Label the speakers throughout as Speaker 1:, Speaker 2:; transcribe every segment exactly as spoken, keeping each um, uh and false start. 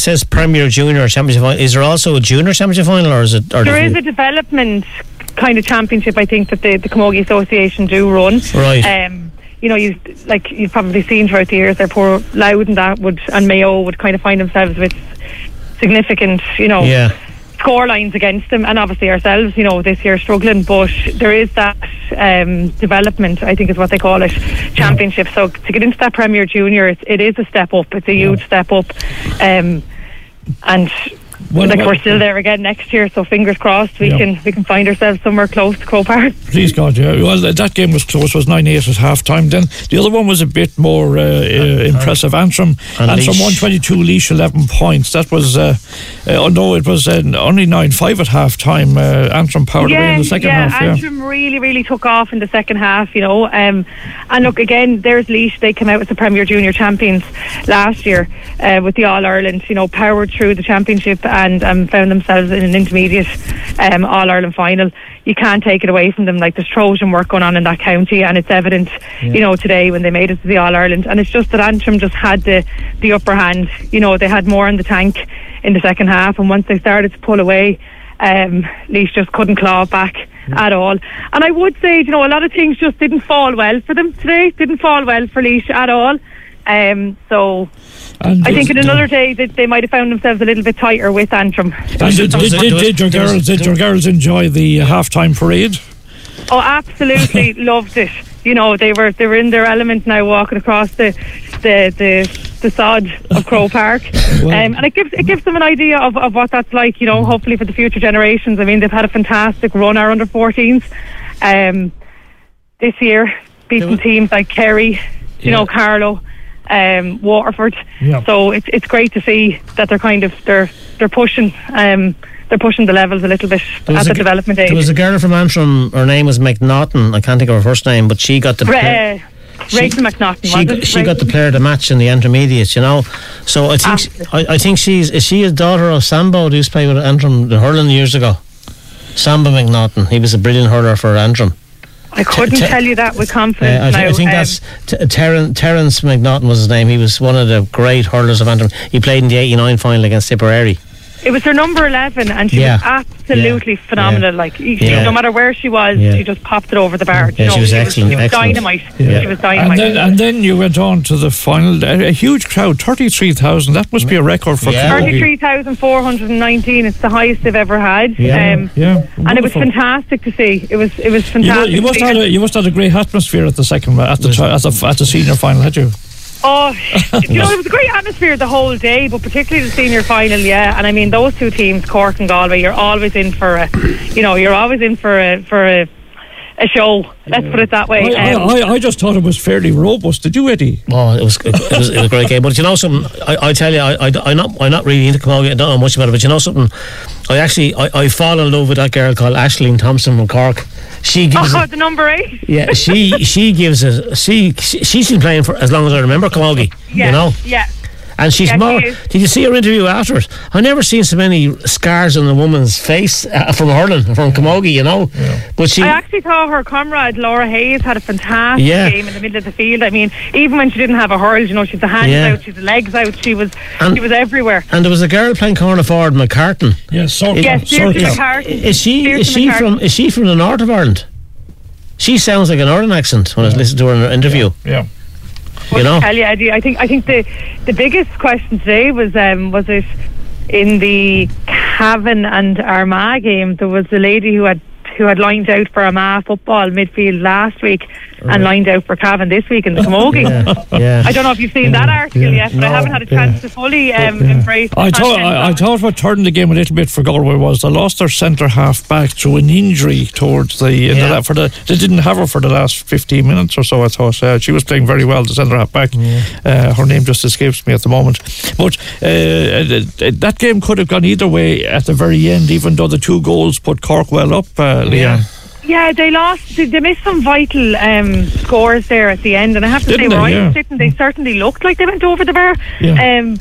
Speaker 1: says Premier Junior Championship final. Is there also a Junior Championship final, or is it? Or
Speaker 2: there is a development kind of championship, I think, that the, the Camogie Association do run.
Speaker 1: Right.
Speaker 2: Um, you know, you like you've probably seen throughout the years, their poor Louth and that would and Mayo would kind of find themselves with significant, you know,
Speaker 1: yeah.
Speaker 2: score lines against them, and obviously ourselves, you know, this year struggling. But there is that um, development, I think is what they call it, championship. So to get into that Premier Junior, it, it is a step up. It's a huge step up, um, and. Well, like well, we're still there again next year, so fingers crossed we yeah. can we can find ourselves somewhere close to Croke Park.
Speaker 3: Please God, yeah. Well, that game was close. It was nine eight at half time. Then the other one was a bit more uh, uh, impressive. Antrim, Antrim one twenty-two, Laois eleven points. That was uh, uh, oh no, it was uh, only nine five at half time. Uh, Antrim powered
Speaker 2: yeah,
Speaker 3: away in the second
Speaker 2: yeah,
Speaker 3: half.
Speaker 2: Antrim yeah. really, really took off in the second half. You know, um, and look again. There's Laois. They came out as the Premier Junior champions last year uh, with the All Ireland. You know, powered through the championship and um, found themselves in an intermediate um, All-Ireland final. You can't take it away from them. Like, there's Trojan work going on in that county, and it's evident, yeah. you know, today when they made it to the All-Ireland. And it's just that Antrim just had the, the upper hand. You know, they had more in the tank in the second half, and once they started to pull away, um, Laois just couldn't claw it back yeah. at all. And I would say, you know, a lot of things just didn't fall well for them today. Didn't fall well for Laois at all. Um, so and I think in another day that they might have found themselves a little bit tighter with Antrim.
Speaker 3: And did, did, did, did your girls did your girls enjoy the half-time parade?
Speaker 2: Oh, absolutely loved it. You know, they were they were in their element now, walking across the the the, the sod of Croke Park, well, um, and it gives it gives them an idea of, of what that's like. You know, hopefully for the future generations. I mean, they've had a fantastic run, our under fourteens, um, this year, beating teams like Kerry, you yeah. know, Carlow. Um, Waterford, yeah. so it's it's great to see that they're kind of they're they're pushing um, they're pushing the levels a little bit at the development age.
Speaker 1: There was a girl from Antrim. Her name was McNaughton. I can't think of her first name, but she got the
Speaker 2: Ra- uh, Rachel McNaughton.
Speaker 1: She,
Speaker 2: was it?
Speaker 1: she got the player of the match in the intermediates. You know, so I think she, I, I think she's is she a daughter of Sambo, who used to play with Antrim the hurling years ago. Sambo McNaughton. He was a brilliant hurler for Antrim.
Speaker 2: I couldn't t- t- tell you that with confidence.
Speaker 1: Uh, I, th-
Speaker 2: now.
Speaker 1: I think
Speaker 2: um,
Speaker 1: that's t- Terence, Terence McNaughton was his name. He was one of the great hurlers of Antrim. He played in the eighty-nine final against Tipperary.
Speaker 2: It was her number eleven, and she yeah. was absolutely yeah. phenomenal. Yeah. Like, she, yeah. no matter where she was, yeah. she just popped it over the bar.
Speaker 1: Yeah,
Speaker 2: you know,
Speaker 1: she was excellent.
Speaker 2: She was
Speaker 1: excellent.
Speaker 2: dynamite.
Speaker 1: Yeah.
Speaker 2: She was dynamite.
Speaker 3: And then, and then you went on to the final. A, a huge crowd, thirty-three thousand. That must be a record for
Speaker 1: yeah.
Speaker 2: thirty-three thousand four hundred nineteen. It's the highest they've ever had.
Speaker 3: Yeah,
Speaker 2: um,
Speaker 3: yeah.
Speaker 2: And it was fantastic to see. It was, it was fantastic.
Speaker 3: You, you must have a, you must have a great atmosphere at the second, at the at the, at the senior final, had you?
Speaker 2: Oh, you know, it was a great atmosphere the whole day, but particularly the senior final, yeah. And I mean, those two teams, Cork and Galway, you're always in for a, you know, you're always in for a for a, a show. Let's yeah. put it that way.
Speaker 3: I,
Speaker 2: um,
Speaker 3: I, I just thought it was fairly robust. Did you, Eddie?
Speaker 1: Oh, it was it was, it was a great game. But you know something, I, I tell you, I, I I'm not I'm not really into Camogie. I don't know much about it, but you know something, I actually I, I fall in love with that girl called Aisling Thompson from Cork. She gives
Speaker 2: oh,
Speaker 1: a,
Speaker 2: the number eight.
Speaker 1: Yeah, she she gives a she, she she's been playing for as long as I remember Camogie.
Speaker 2: Yeah,
Speaker 1: you know.
Speaker 2: Yeah.
Speaker 1: And she's
Speaker 2: yeah,
Speaker 1: more.
Speaker 2: She
Speaker 1: did you see her interview after it? I never seen so many scars on a woman's face uh, from hurling, from Camogie, you know. Yeah. But she.
Speaker 2: I actually thought her comrade Laura Hayes had a fantastic
Speaker 1: yeah.
Speaker 2: game in the middle of the field. I mean, even when she didn't have a hurl, you know, she's the hands yeah. out, she's the legs out. She was, and, she was everywhere.
Speaker 1: And there was a girl playing corner forward, McCartan.
Speaker 3: Yes, Sorka.
Speaker 2: Yes, Deirdre McCartan.
Speaker 1: Is she?
Speaker 2: Deirdre
Speaker 1: is she
Speaker 2: McCartan.
Speaker 1: from? Is she from the north of Ireland? She sounds like a northern accent when yeah. I was listening to her in her interview.
Speaker 3: Yeah. yeah.
Speaker 2: Well,
Speaker 1: you know,
Speaker 2: tell you, Eddie, I think I think the the biggest question today was um, was it in the Cavan and Armagh game. There was a lady who had who had lined out for Armagh football midfield last week right. and lined out for Cavan this week in the Camogie. yeah, yeah. I don't know if you've seen yeah, that article yeah. yet, but no, I haven't had a chance yeah. to fully um, yeah. embrace
Speaker 3: I thought, I, I thought what turned the game a little bit for Galway was they lost their centre half back through an injury towards the, yeah. the for the they didn't have her for the last fifteen minutes or so. I thought uh, she was playing very well, the centre half back. Yeah. Uh, her name just escapes me at the moment, but uh, that game could have gone either way at the very end, even though the two goals put Cork well up. Uh, Yeah.
Speaker 2: yeah, they lost. They missed some vital um, scores there at the end, and I have to
Speaker 3: Didn't
Speaker 2: say, where
Speaker 3: they?
Speaker 2: I was
Speaker 3: Yeah.
Speaker 2: sitting, they certainly looked like they went over the bar.
Speaker 3: Yeah.
Speaker 2: Um,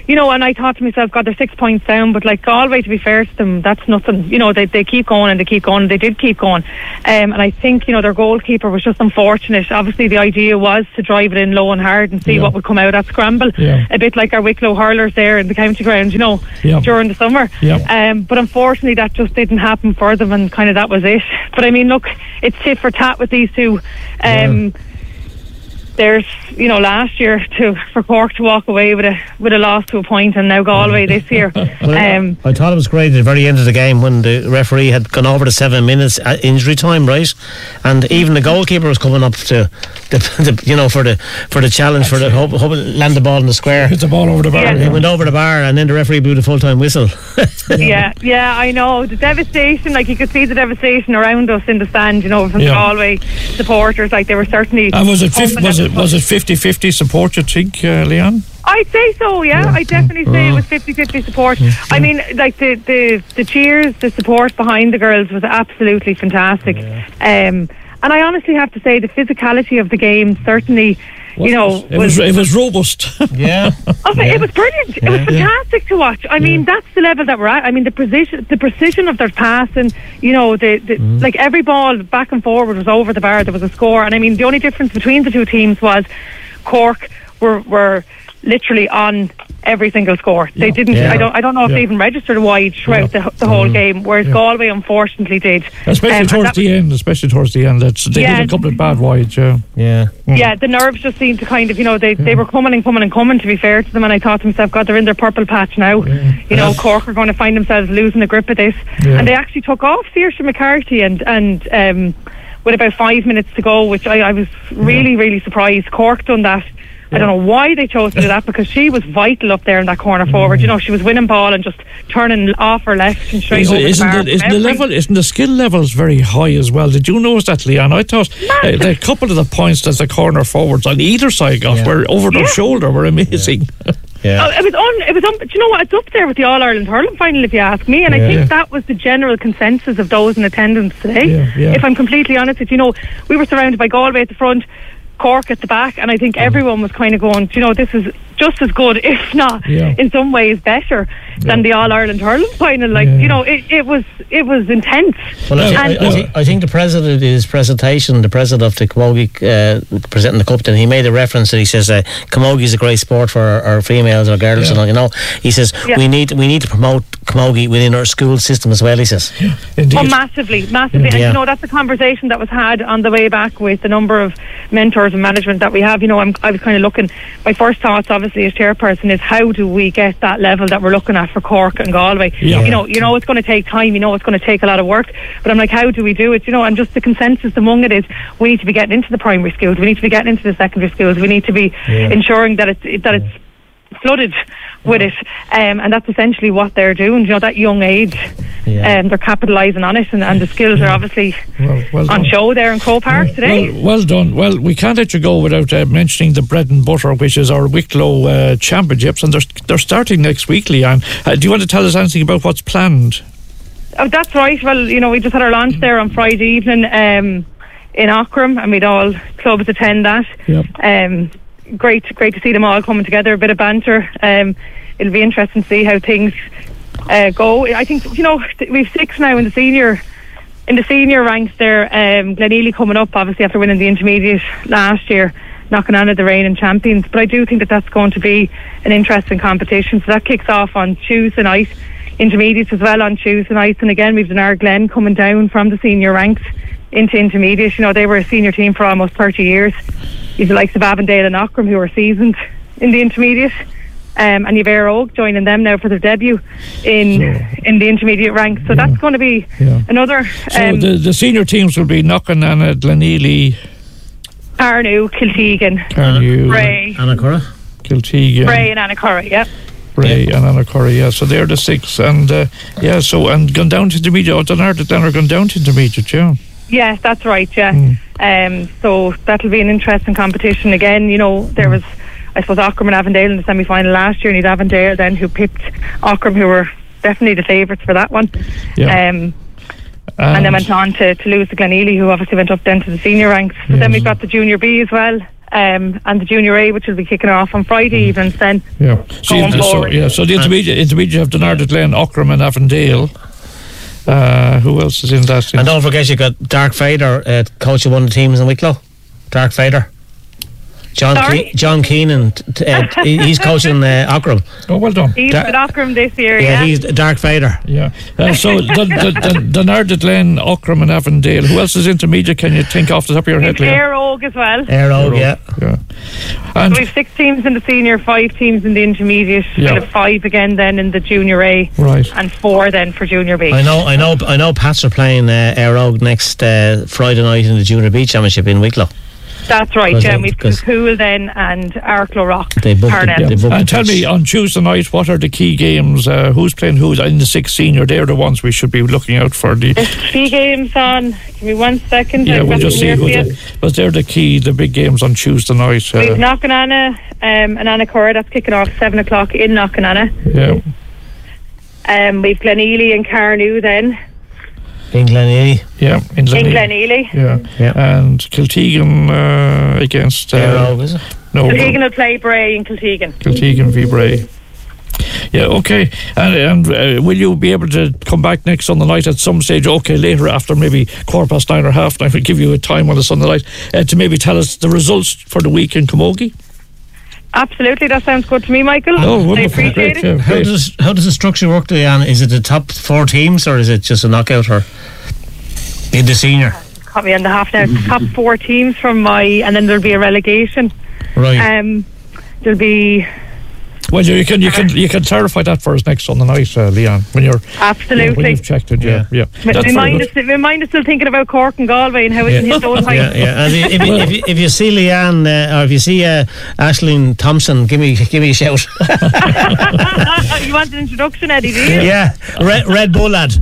Speaker 2: you know, and I thought to myself, God, they're six points down, but like Galway, to be fair to them, that's nothing. You know, they they keep going and they keep going. They did keep going, um, and I think, you know, their goalkeeper was just unfortunate. Obviously, the idea was to drive it in low and hard and see yeah. what would come out at scramble. Yeah. A bit like our Wicklow hurlers there in the county ground, you know, yeah. during the summer. Yeah. Um, but unfortunately, that just didn't happen for them, and kind of that was it. But I mean, look, it's tit for tat with these two. Um, yeah. There's, you know, last year to for Cork to walk away with a with a loss to a point, and now Galway this year. um,
Speaker 1: I thought it was great at the very end of the game when the referee had gone over the seven minutes at injury time, right? And even the goalkeeper was coming up to, the, the you know, for the for the challenge for the hope, hope land the ball in the square.
Speaker 3: Hit the ball over the bar.
Speaker 2: Yeah.
Speaker 1: It went over the bar, and then the referee blew the full time whistle.
Speaker 2: yeah, yeah, I know the devastation. Like, you could see the devastation around us in the stand. You know, from yeah. the Galway supporters, like they were certainly.
Speaker 3: And was it fifth, was it was it fifty-fifty support, you think, uh, Leanne?
Speaker 2: I'd say so, yeah. yeah. I'd definitely say it was fifty-fifty support. Yeah. I mean, like the, the, the cheers, the support behind the girls was absolutely fantastic. Yeah. Um, and I honestly have to say the physicality of the game certainly, what you know,
Speaker 3: it was, was it was robust.
Speaker 1: yeah.
Speaker 2: Oh, yeah. It was brilliant. It yeah. was fantastic yeah. to watch. I mean, yeah. that's the level that we're at. I mean, the precision, the precision of their passing. You know, the, the mm. like every ball back and forward was over the bar. There was a score, and I mean, the only difference between the two teams was Cork were were literally on every single score. Yeah. They didn't. Yeah. I don't. I don't know if yeah. they even registered wide throughout yeah. the, the whole mm. game. Whereas yeah. Galway, unfortunately, did.
Speaker 3: Especially um, towards the end. Especially towards the end. That's, they yeah. did a couple of bad wides. Yeah.
Speaker 1: Yeah.
Speaker 2: Mm. Yeah. The nerves just seemed to kind of, you know, they yeah. they were coming and coming and coming. To be fair to them, and I thought to myself, God, they're in their purple patch now. Yeah. You know, Cork are going to find themselves losing the grip of this. Yeah. And they actually took off Saoirse McCarthy and and. Um, with about five minutes to go, which I, I was really, yeah. really surprised. Cork done that. Yeah. I don't know why they chose to do that, because she was vital up there in that corner forward. Mm. You know, she was winning ball and just turning off or left and straight
Speaker 3: is,
Speaker 2: over
Speaker 3: isn't
Speaker 2: the bar.
Speaker 3: The, isn't the level, isn't the skill levels very high as well? Did you notice that, Leanne? I thought uh, the couple of the points that the corner forwards on either side got yeah. were over their yeah. shoulder were amazing.
Speaker 1: Yeah. Yeah.
Speaker 2: Oh, it was on. It was on. Do you know what? It's up there with the All Ireland hurling final, if you ask me. And yeah. I think that was the general consensus of those in attendance today. Yeah, yeah. If I'm completely honest with you, you know, we were surrounded by Galway at the front, Cork at the back, and I think mm. everyone was kind of going, you know, this is just as good, if not yeah. in some ways better than yeah. the All Ireland hurling final. Like, yeah. you know, it, it was it was intense.
Speaker 1: Well, I, I, I, think, I think the president, his presentation, the president of the Camogie, uh, presenting the cup, then he made a reference that he says uh, Camogie is a great sport for our, our females, our girls, yeah. and all, you know. He says yeah. we need we need to promote Camogie within our school system as well. He says,
Speaker 3: yeah. Indeed.
Speaker 2: Oh, massively, massively, yeah. and you know, that's a conversation that was had on the way back with the number of mentors and management that we have. You know, I'm, I was kind of looking. My first thoughts, obviously, as chairperson, is how do we get that level that we're looking at for Cork and Galway? Yeah. You know, you know, it's going to take time. You know, it's going to take a lot of work. But I'm like, how do we do it? You know, and just the consensus among it is we need to be getting into the primary schools. We need to be getting into the secondary schools. We need to be yeah. ensuring that it's that it's flooded with it, um, and that's essentially what they're doing. You know, that young age, yeah. um, they're capitalising on it, and, and the skills yeah. are obviously well, well on show there in Croke Park
Speaker 3: well,
Speaker 2: today.
Speaker 3: Well, well done. Well, we can't let you go without uh, mentioning the bread and butter, which is our Wicklow uh, Championships, and they're they're starting next week, Leanne. Uh, do you want to tell us anything about what's planned?
Speaker 2: Oh, that's right. Well, you know, we just had our launch there on Friday evening um, in Aughrim, and we'd all clubs attend that. Yep. Um, great great to see them all coming together, a bit of banter. Um, it'll be interesting to see how things uh, go. I think, you know, we've six now in the senior in the senior ranks there. um, Glenealy coming up, obviously, after winning the intermediate last year, knocking on at the reigning champions. But I do think that that's going to be an interesting competition. So that kicks off on Tuesday night, intermediates as well on Tuesday night, and again we've Dunare Glen coming down from the senior ranks into intermediate. You know, they were a senior team for almost thirty years. You've the likes of Avondale and Aughrim, who are seasoned in the intermediate, um, and you've Éire Óg joining them now for their debut in so, in the intermediate ranks. So yeah. that's going to be yeah. another.
Speaker 3: So um, the, the senior teams will be knocking on at Glenealy,
Speaker 2: Carnew, Kiltegan,
Speaker 3: Carnew,
Speaker 2: Bray,
Speaker 1: Annacurra,
Speaker 3: Kiltegan,
Speaker 2: Bray, and Annacurra. Yeah.
Speaker 3: Bray yeah. and Annacurra, yeah. So they're the six, and uh, yeah. So and gone down to intermediate. Oh, Dunare then are gone down to intermediate, yeah.
Speaker 2: Yeah, that's right, yeah. Mm. Um, so that'll be an interesting competition again. You know, there was, I suppose, Aughrim and Avondale in the semi-final last year, and you'd Avondale then who pipped Aughrim, who were definitely the favourites for that one. Yeah. Um, and, and then went on to, to lose to Glenealy, who obviously went up then to the senior ranks. So yeah. then we've got the Junior B as well. um, and the Junior A, which will be kicking off on Friday evenings then.
Speaker 3: Yeah. So,
Speaker 2: going
Speaker 3: so,
Speaker 2: forward.
Speaker 3: yeah, so the intermediate, intermediate you have Denard Glen, Ockram and Avondale. Uh, who else is in that?
Speaker 1: And don't forget, you got Dark Fader, uh, coach of one of the teams in Wicklow. Dark Fader. John Ke- John Keenan, t- uh, he's coaching uh, Ockram.
Speaker 3: Oh, well done.
Speaker 2: He's
Speaker 1: Dar-
Speaker 2: at Ockram this year,
Speaker 1: Yeah,
Speaker 2: yeah.
Speaker 1: he's Dark Fader.
Speaker 3: Yeah. Uh, so the, the, the, Denard Glen, Ockram and Avondale. Who else is intermediate? Can you think off the top of your head,
Speaker 2: We've Air Og as well.
Speaker 1: Air Og, yeah.
Speaker 3: Yeah.
Speaker 2: So
Speaker 3: And
Speaker 2: we've six teams in the senior, five teams in the intermediate,
Speaker 3: Yeah.
Speaker 2: kind of five again then in the Junior A,
Speaker 3: right.
Speaker 2: and four then for Junior B.
Speaker 1: I know, I know, I know. Pats are playing uh, Air Og next uh, Friday night in the Junior B Championship in Wicklow.
Speaker 2: That's right,
Speaker 1: Because
Speaker 2: yeah.
Speaker 1: they-
Speaker 2: We've
Speaker 1: because-
Speaker 2: Cool then and Arklow Rock.
Speaker 1: They booked
Speaker 2: Parnell.
Speaker 1: it,
Speaker 3: Yeah.
Speaker 1: they booked
Speaker 3: And
Speaker 1: the
Speaker 3: tell
Speaker 1: pitch.
Speaker 3: me, on Tuesday night, what are the key games? Uh, who's playing who in the sixth senior? They're the ones we should be looking out for. The
Speaker 2: There's three games on. Give me one second.
Speaker 3: yeah,
Speaker 2: I've
Speaker 3: we'll
Speaker 2: got
Speaker 3: just
Speaker 2: them
Speaker 3: see
Speaker 2: here
Speaker 3: who.
Speaker 2: for you.
Speaker 3: The, but they're the key, the big games on Tuesday night.
Speaker 2: We've
Speaker 3: Uh,
Speaker 2: Knockananna um, and Annacora. That's kicking off seven o'clock in Knockananna.
Speaker 3: yeah,
Speaker 2: Um, we've Glenealy and Carnew then.
Speaker 1: in Glenealy.
Speaker 3: yeah, in
Speaker 2: In
Speaker 3: Glenealy.
Speaker 2: Glenealy.
Speaker 3: Yeah.
Speaker 1: Yeah.
Speaker 3: And Kiltegan uh, against uh,
Speaker 1: Air Og, is it?
Speaker 3: no
Speaker 2: Kiltegan will play Bray in Kiltegan.
Speaker 3: Kiltegan v Bray. Yeah, okay. And, and uh, will you be able to come back next Sunday night at some stage? Okay, later after maybe quarter past nine or half nine, we'll give you a time on the Sunday night uh, to maybe tell us the results for the week in Camogie.
Speaker 2: Absolutely, that sounds good to me, Michael.
Speaker 3: Oh,
Speaker 2: I
Speaker 3: wonderful!
Speaker 2: appreciate
Speaker 3: Great,
Speaker 2: it.
Speaker 3: yeah,
Speaker 1: How
Speaker 3: great.
Speaker 1: does how does the structure work, Diane? Is it the top four teams or is it just a knockout or in the senior?
Speaker 2: Caught me on the half now. Top four teams from my, and then there'll be a relegation.
Speaker 1: Right.
Speaker 2: Um, there'll be
Speaker 3: Well, you can you can you can clarify that for us next Sunday night, uh, Leon, when you're
Speaker 2: absolutely.
Speaker 3: when you've checked it. Yeah, yeah.
Speaker 2: My,
Speaker 3: That's
Speaker 2: my,
Speaker 3: very
Speaker 2: mind
Speaker 3: good.
Speaker 2: is, my mind is still thinking about Cork and Galway and how it's in his own height.
Speaker 1: Yeah, yeah. And if, you, if, you, if you see Leanne uh, or if you see uh, Aisling Thompson, give me give me a shout.
Speaker 2: You want an introduction, Eddie, do you?
Speaker 1: Yeah, Red, Red Bull lad.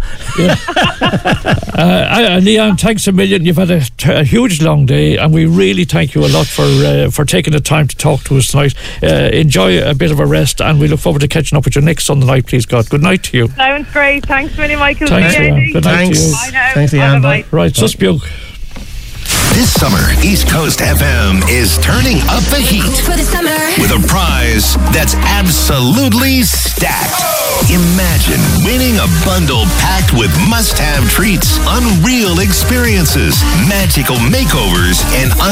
Speaker 3: Uh, uh, Leon, thanks a million. You've had a, a huge long day, and we really thank you a lot for uh, for taking the time to talk to us tonight. Uh, enjoy a bit of a rest, and we look forward to catching up with you next Sunday night. Please, God. Good night to you.
Speaker 2: Sounds great. Thanks, Willie Michael.
Speaker 3: Thanks,
Speaker 2: Bye,
Speaker 3: Leanne.
Speaker 2: Eddie.
Speaker 3: Good night to
Speaker 1: Thanks.
Speaker 3: you.
Speaker 2: Bye now.
Speaker 1: Thanks, Leanne.
Speaker 2: Bye-bye.
Speaker 3: Right, Susbjug.
Speaker 4: This summer, East Coast F M is turning up the heat
Speaker 5: For the summer.
Speaker 4: with a prize that's absolutely stacked. Imagine winning a bundle packed with must-have treats, unreal experiences, magical makeovers, and